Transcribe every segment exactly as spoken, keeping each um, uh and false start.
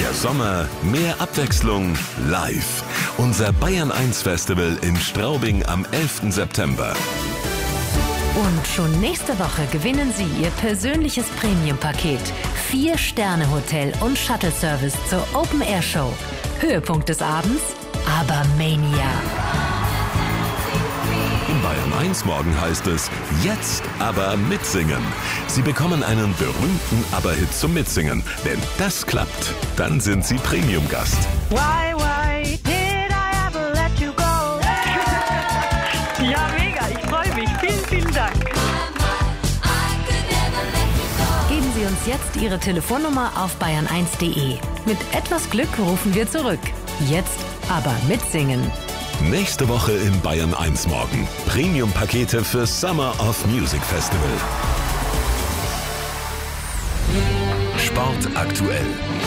Mehr Sommer, mehr Abwechslung, live. Unser Bayern eins Festival in Straubing am elften September. Und schon nächste Woche gewinnen Sie Ihr persönliches Premium-Paket. Vier-Sterne-Hotel und Shuttle-Service zur Open-Air-Show. Höhepunkt des Abends, Abermania. In Bayern eins morgen heißt es, jetzt aber mitsingen. Sie bekommen einen berühmten Aber-Hit zum Mitsingen. Wenn das klappt, dann sind Sie Premium-Gast. Why, why did I ever let you go? Ja, mega, ich freue mich. Vielen, vielen Dank. Geben Sie uns jetzt Ihre Telefonnummer auf bayern eins punkt de. Mit etwas Glück rufen wir zurück. Jetzt aber mitsingen. Nächste Woche in Bayern eins morgen. Premium-Pakete für Summer of Music Festival. Sport aktuell.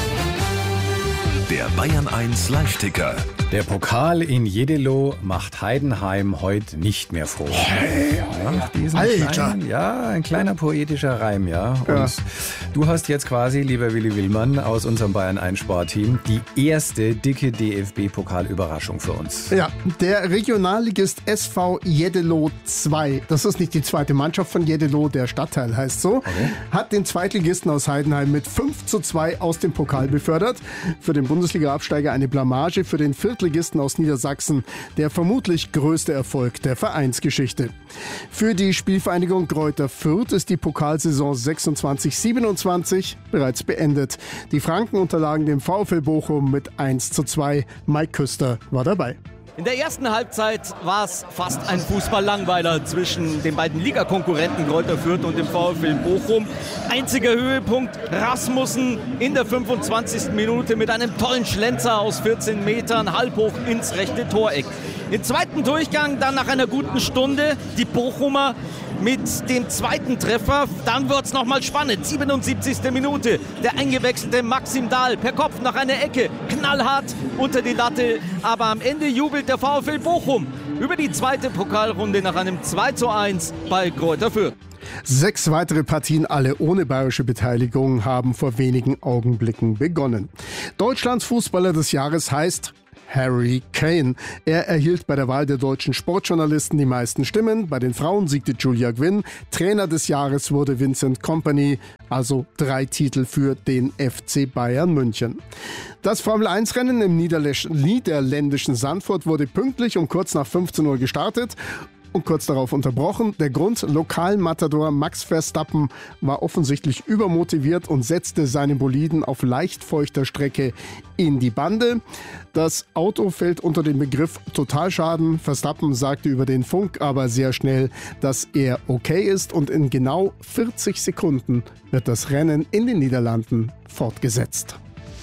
Der Bayern eins Live-Ticker. Der Pokal in Jeddelo macht Heidenheim heute nicht mehr froh. Hey, ja, diesen Alter. Kleinen, ja, ein kleiner poetischer Reim, ja. Und Ja. du hast jetzt quasi, lieber Willi Willmann aus unserem Bayern eins Sportteam, die erste dicke D F B-Pokal-Überraschung für uns. Ja, der Regionalligist S V Jeddelo zwei, das ist nicht die zweite Mannschaft von Jeddelo, der Stadtteil heißt so, hat den Zweitligisten aus Heidenheim mit fünf zu zwei aus dem Pokal befördert. Für den Bundesliga-Absteiger eine Blamage, für den Viertligisten aus Niedersachsen der vermutlich größte Erfolg der Vereinsgeschichte. Für die Spielvereinigung Greuther Fürth ist die Pokalsaison sechsundzwanzig siebenundzwanzig bereits beendet. Die Franken unterlagen dem VfL Bochum mit eins zu zwei. Mike Küster war dabei. In der ersten Halbzeit war es fast ein Fußball-Langweiler zwischen den beiden Ligakonkurrenten Greuther Fürth und dem VfL Bochum. Einziger Höhepunkt, Rasmussen in der fünfundzwanzigsten Minute mit einem tollen Schlenzer aus vierzehn Metern halbhoch ins rechte Toreck. Im zweiten Durchgang, dann nach einer guten Stunde, die Bochumer mit dem zweiten Treffer. Dann wird es nochmal spannend. siebenundsiebzigste Minute. Der eingewechselte Maxim Dahl per Kopf nach einer Ecke. Knallhart unter die Latte. Aber am Ende jubelt der VfL Bochum über die zweite Pokalrunde nach einem zwei zu eins bei Greuther Fürth. Sechs weitere Partien, alle ohne bayerische Beteiligung, haben vor wenigen Augenblicken begonnen. Deutschlands Fußballer des Jahres heißt Harry Kane. Er erhielt bei der Wahl der deutschen Sportjournalisten die meisten Stimmen. Bei den Frauen siegte Julia Gwynn. Trainer des Jahres wurde Vincent Kompany. Also drei Titel für den F C Bayern München. Das Formel eins Rennen im niederländischen Sandford wurde pünktlich um kurz nach fünfzehn Uhr gestartet und kurz darauf unterbrochen. Der Grund: Lokalmatador Max Verstappen war offensichtlich übermotiviert und setzte seinen Boliden auf leicht feuchter Strecke in die Bande. Das Auto fällt unter den Begriff Totalschaden. Verstappen sagte über den Funk aber sehr schnell, dass er okay ist, und in genau vierzig Sekunden wird das Rennen in den Niederlanden fortgesetzt.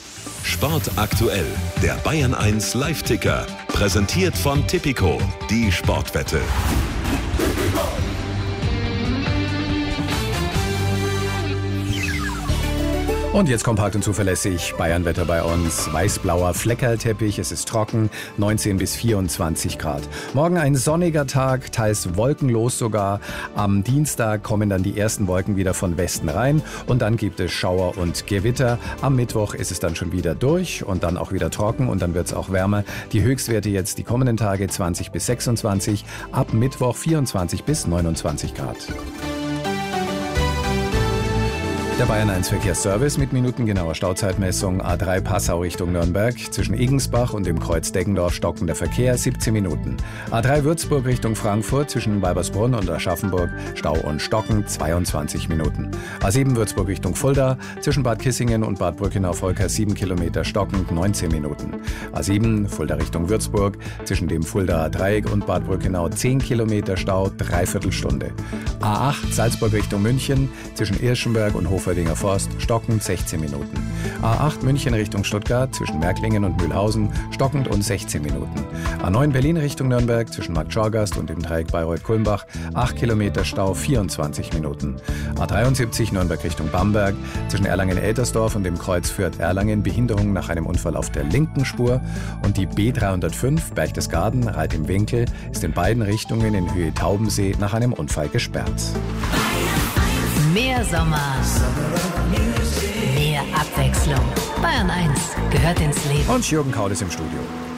Sport aktuell. Der Bayern eins Live-Ticker. Präsentiert von Tipico. Die Sportwette. Und jetzt kompakt und zuverlässig Bayernwetter bei uns. Weiß-blauer Fleckerlteppich, es ist trocken, neunzehn bis vierundzwanzig Grad. Morgen ein sonniger Tag, teils wolkenlos sogar. Am Dienstag kommen dann die ersten Wolken wieder von Westen rein und dann gibt es Schauer und Gewitter. Am Mittwoch ist es dann schon wieder durch und dann auch wieder trocken und dann wird es auch wärmer. Die Höchstwerte jetzt die kommenden Tage zwanzig bis sechsundzwanzig, ab Mittwoch vierundzwanzig bis neunundzwanzig Grad. Der Bayern eins Verkehrsservice mit minutengenauer Stauzeitmessung. A drei Passau Richtung Nürnberg. Zwischen Egensbach und dem Kreuz Deggendorf stockender Verkehr siebzehn Minuten. A drei Würzburg Richtung Frankfurt zwischen Weibersbrunn und Aschaffenburg Stau und Stocken zweiundzwanzig Minuten. A sieben Würzburg Richtung Fulda zwischen Bad Kissingen und Bad Brückenau-Volker sieben Kilometer stockend neunzehn Minuten. A sieben Fulda Richtung Würzburg zwischen dem Fuldaer Dreieck und Bad Brückenau zehn Kilometer Stau, dreiviertel Stunde. A acht Salzburg Richtung München zwischen Irschenberg und Hoferdinger Forst stockend sechzehn Minuten. A acht München Richtung Stuttgart zwischen Märklingen und Mühlhausen stockend und sechzehn Minuten. A neun Berlin Richtung Nürnberg zwischen Markt Schorgast und dem Dreieck Bayreuth-Kulmbach acht Kilometer Stau, vierundzwanzig Minuten. A dreiundsiebzig Nürnberg Richtung Bamberg zwischen Erlangen-Eltersdorf und dem Kreuz Fürth-Erlangen Behinderung nach einem Unfall auf der linken Spur. Und die B dreihundertfünf Berchtesgaden Reit im Winkel ist in beiden Richtungen in Höhe Taubensee nach einem Unfall gesperrt. Mehr Sommer, mehr Abwechslung. Bayern eins gehört ins Leben. Und Jürgen Kaul ist im Studio.